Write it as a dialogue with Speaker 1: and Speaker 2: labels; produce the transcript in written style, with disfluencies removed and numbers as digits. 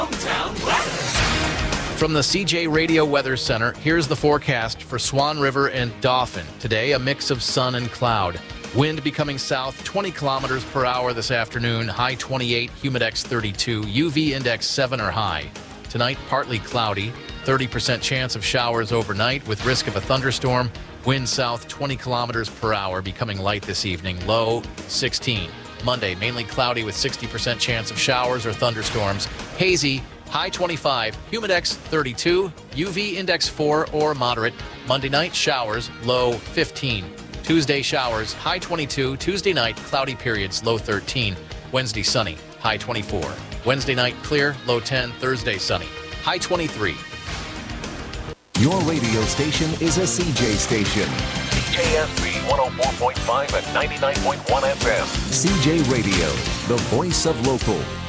Speaker 1: From the CJ Radio Weather Center, here's the forecast for Swan River and Dauphin. Today, a mix of sun and cloud. Wind becoming south 20 kilometers per hour this afternoon, high 28, humidex 32, UV index 7 or high. Tonight, partly cloudy, 30% chance of showers overnight with risk of a thunderstorm. Wind south 20 kilometers per hour, becoming light this evening, low 16. Monday, mainly cloudy with 60% chance of showers or thunderstorms. Hazy, high 25, humidex 32, UV index 4 or moderate. Monday night, showers, low 15. Tuesday, showers, high 22. Tuesday night, cloudy periods, low 13. Wednesday, sunny, high 24. Wednesday night, clear, low 10. Thursday, sunny, high 23.
Speaker 2: Your radio station is a CJ station.
Speaker 3: CJSB 104.5 and 99.1 FM.
Speaker 2: CJ Radio, the voice of local.